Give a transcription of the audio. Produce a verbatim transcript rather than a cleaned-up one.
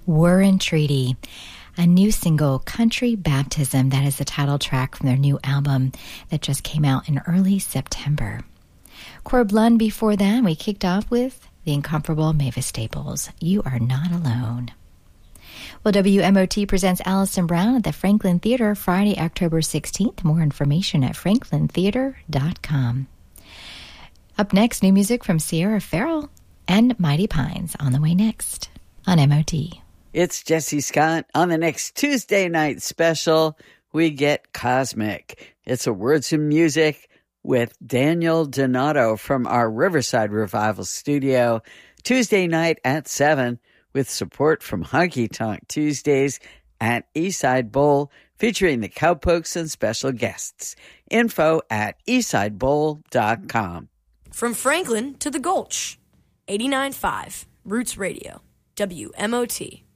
Warren Treaty, a new single, Country Baptism. That is the title track from their new album that just came out in early September. Corb Lund before that, we kicked off with the incomparable Mavis Staples, You Are Not Alone. Well, W M O T presents Alison Brown at the Franklin Theater Friday, October sixteenth. More information at franklin theater dot com. Up next, new music from Sierra Farrell and Mighty Pines on the way next on M O T. It's Jesse Scott. On the next Tuesday night special, we get Cosmic. It's a Words and Music with Daniel Donato from our Riverside Revival studio. Tuesday night at seven with support from Honky Tonk Tuesdays at Eastside Bowl featuring the Cowpokes and special guests. Info at eastside bowl dot com. From Franklin to the Gulch, eighty-nine point five Roots Radio, W M O T.